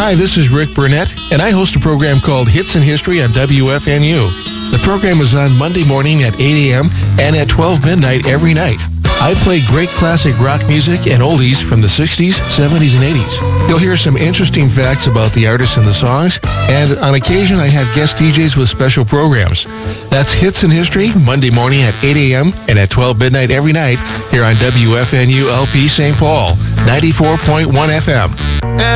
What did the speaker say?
Hi, this is Rick Burnett, and I host a program called Hits in History on WFNU. The program is on Monday morning at 8 a.m. and at 12 midnight every night. I play great classic rock music and oldies from the 60s, 70s, and 80s. You'll hear some interesting facts about the artists and the songs, and on occasion I have guest DJs with special programs. That's Hits in History, Monday morning at 8 a.m. and at 12 midnight every night here on WFNU LP St. Paul, 94.1 FM.